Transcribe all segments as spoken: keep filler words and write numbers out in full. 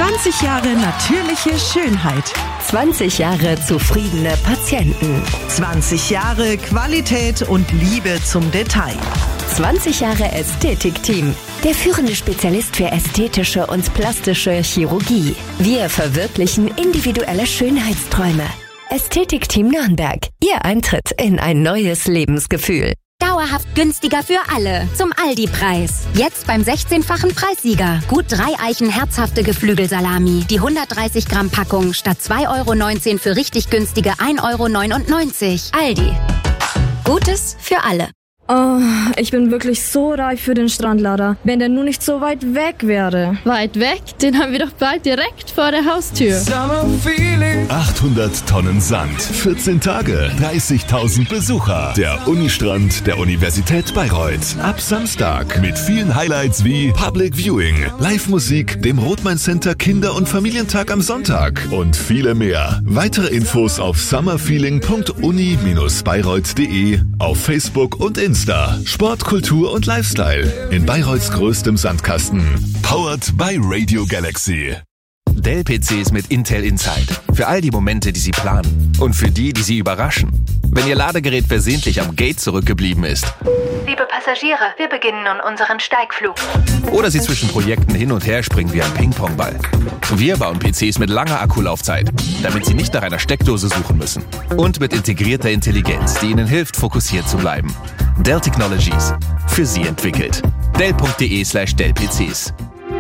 zwanzig Jahre natürliche Schönheit. zwanzig Jahre zufriedene Patienten. zwanzig Jahre Qualität und Liebe zum Detail. zwanzig Jahre Ästhetikteam. Der führende Spezialist für ästhetische und plastische Chirurgie. Wir verwirklichen individuelle Schönheitsträume. Ästhetikteam Nürnberg. Ihr Eintritt in ein neues Lebensgefühl. Dauerhaft günstiger für alle. Zum Aldi-Preis. Jetzt beim sechzehnfachen Preissieger. Gut drei Eichen herzhafte Geflügelsalami. Die hundertdreißig Gramm Packung statt zwei Euro neunzehn für richtig günstige ein Euro neunundneunzig. Aldi. Gutes für alle. Oh, ich bin wirklich so reif für den Strandlader. Wenn der nur nicht so weit weg wäre. Weit weg? Den haben wir doch bald direkt vor der Haustür. achthundert Tonnen Sand, vierzehn Tage, dreißigtausend Besucher. Der Unistrand der Universität Bayreuth. Ab Samstag mit vielen Highlights wie Public Viewing, Live-Musik, dem Rothmann Center Kinder- und Familientag am Sonntag und viele mehr. Weitere Infos auf summerfeeling punkt uni Bindestrich bayreuth punkt de, auf Facebook und Instagram. Sport, Kultur und Lifestyle in Bayreuths größtem Sandkasten. Powered by Radio Galaxy. Dell-P Cs mit Intel Inside. Für all die Momente, die Sie planen. Und für die, die Sie überraschen. Wenn Ihr Ladegerät versehentlich am Gate zurückgeblieben ist. Liebe Passagiere, wir beginnen nun unseren Steigflug. Oder Sie zwischen Projekten hin und her springen wie ein Ping-Pong-Ball. Wir bauen P Cs mit langer Akkulaufzeit, damit Sie nicht nach einer Steckdose suchen müssen. Und mit integrierter Intelligenz, die Ihnen hilft, fokussiert zu bleiben. Dell Technologies. Für Sie entwickelt. Dell punkt de slash Dell P Cs.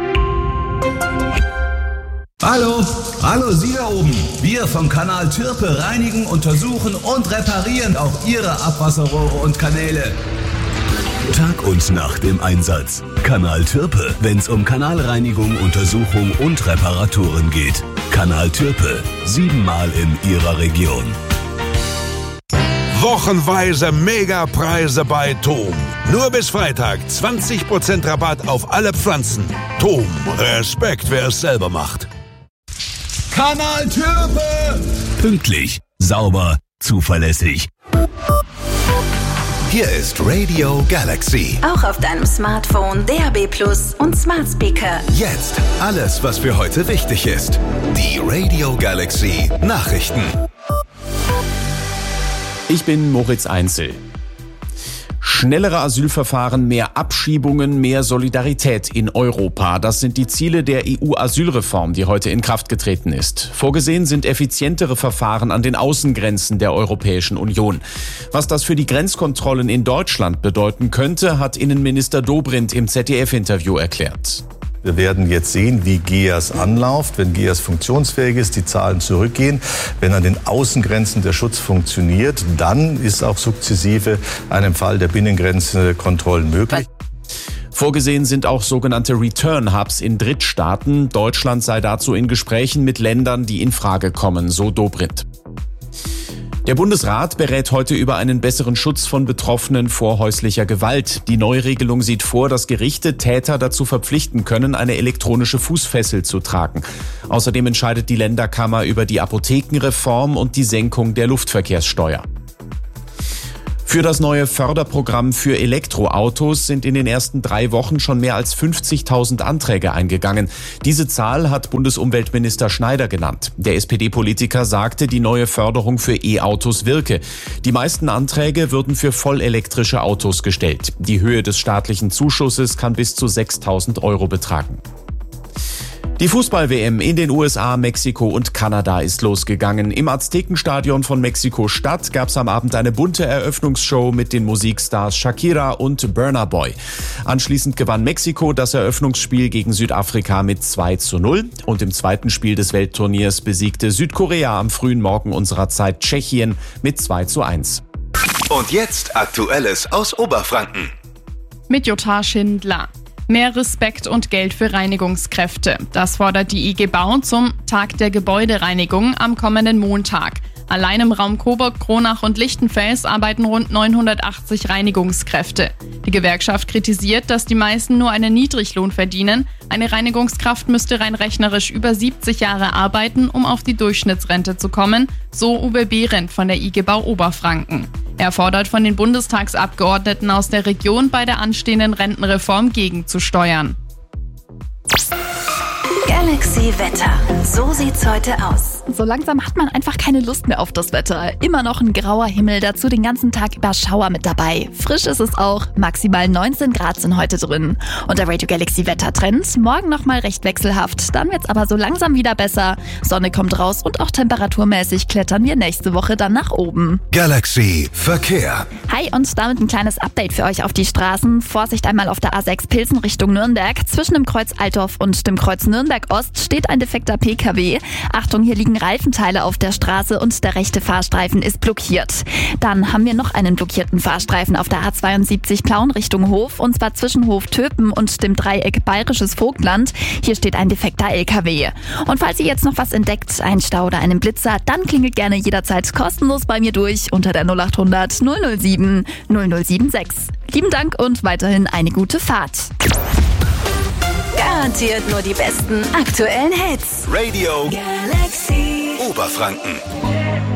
Hallo, hallo Sie da oben. Wir vom Kanal Türpe reinigen, untersuchen und reparieren auch Ihre Abwasserrohre und Kanäle. Tag und Nacht im Einsatz. Kanal Türpe, wenn's um Kanalreinigung, Untersuchung und Reparaturen geht. Kanal Türpe, siebenmal in Ihrer Region. Wochenweise Megapreise bei Tom. Nur bis Freitag zwanzig Prozent Rabatt auf alle Pflanzen. Tom, Respekt, wer es selber macht. Kanal Türpe! Pünktlich, sauber, zuverlässig. Hier ist Radio Galaxy. Auch auf deinem Smartphone, D A B Plus und Smart Speaker. Jetzt alles, was für heute wichtig ist. Die Radio Galaxy Nachrichten. Ich bin Moritz Einzel. Schnellere Asylverfahren, mehr Abschiebungen, mehr Solidarität in Europa. Das sind die Ziele der E U-Asylreform, die heute in Kraft getreten ist. Vorgesehen sind effizientere Verfahren an den Außengrenzen der Europäischen Union. Was das für die Grenzkontrollen in Deutschland bedeuten könnte, hat Innenminister Dobrindt im Z D F-Interview erklärt. Wir werden jetzt sehen, wie G E A S anläuft, wenn G E A S funktionsfähig ist, die Zahlen zurückgehen. Wenn an den Außengrenzen der Schutz funktioniert, dann ist auch sukzessive einem Fall der Binnengrenzenkontrollen möglich. Vorgesehen sind auch sogenannte Return-Hubs in Drittstaaten. Deutschland sei dazu in Gesprächen mit Ländern, die in Frage kommen, so Dobrindt. Der Bundesrat berät heute über einen besseren Schutz von Betroffenen vor häuslicher Gewalt. Die Neuregelung sieht vor, dass Gerichte Täter dazu verpflichten können, eine elektronische Fußfessel zu tragen. Außerdem entscheidet die Länderkammer über die Apothekenreform und die Senkung der Luftverkehrssteuer. Für das neue Förderprogramm für Elektroautos sind in den ersten drei Wochen schon mehr als fünfzigtausend Anträge eingegangen. Diese Zahl hat Bundesumweltminister Schneider genannt. Der S P D-Politiker sagte, die neue Förderung für E-Autos wirke. Die meisten Anträge würden für vollelektrische Autos gestellt. Die Höhe des staatlichen Zuschusses kann bis zu sechstausend Euro betragen. Die Fußball-W M in den U S A, Mexiko und Kanada ist losgegangen. Im Aztekenstadion von Mexiko-Stadt gab es am Abend eine bunte Eröffnungsshow mit den Musikstars Shakira und Burna Boy. Anschließend gewann Mexiko das Eröffnungsspiel gegen Südafrika mit zwei zu null. Und im zweiten Spiel des Weltturniers besiegte Südkorea am frühen Morgen unserer Zeit Tschechien mit zwei zu eins. Und jetzt Aktuelles aus Oberfranken. Mit Jutta Schindler. Mehr Respekt und Geld für Reinigungskräfte. Das fordert die I G Bau zum Tag der Gebäudereinigung am kommenden Montag. Allein im Raum Coburg, Kronach und Lichtenfels arbeiten rund neunhundertachtzig Reinigungskräfte. Die Gewerkschaft kritisiert, dass die meisten nur einen Niedriglohn verdienen. Eine Reinigungskraft müsste rein rechnerisch über siebzig Jahre arbeiten, um auf die Durchschnittsrente zu kommen, so Uwe Behrendt von der I G Bau Oberfranken. Er fordert von den Bundestagsabgeordneten aus der Region, bei der anstehenden Rentenreform gegenzusteuern. Galaxy. Galaxy Wetter. So sieht's heute aus. So langsam hat man einfach keine Lust mehr auf das Wetter. Immer noch ein grauer Himmel, dazu den ganzen Tag über Schauer mit dabei. Frisch ist es auch, maximal neunzehn Grad sind heute drin. Und der Radio Galaxy Wettertrend, morgen nochmal recht wechselhaft, dann wird's aber so langsam wieder besser. Sonne kommt raus und auch temperaturmäßig klettern wir nächste Woche dann nach oben. Galaxy Verkehr. Hi und damit ein kleines Update für euch auf die Straßen. Vorsicht einmal auf der A sechs Pilsen Richtung Nürnberg. Zwischen dem Kreuz Altdorf und dem Kreuz Nürnberg Ost steht ein defekter P K W. Achtung, hier liegen Reifenteile auf der Straße und der rechte Fahrstreifen ist blockiert. Dann haben wir noch einen blockierten Fahrstreifen auf der A zweiundsiebzig Plauen Richtung Hof, und zwar zwischen Hof-Töpen und dem Dreieck Bayerisches Vogtland. Hier steht ein defekter L K W. Und falls ihr jetzt noch was entdeckt, einen Stau oder einen Blitzer, dann klingelt gerne jederzeit kostenlos bei mir durch unter der null acht hundert null null sieben null null sieben sechs. Lieben Dank und weiterhin eine gute Fahrt. Garantiert nur die besten aktuellen Hits. Radio Galaxy Oberfranken.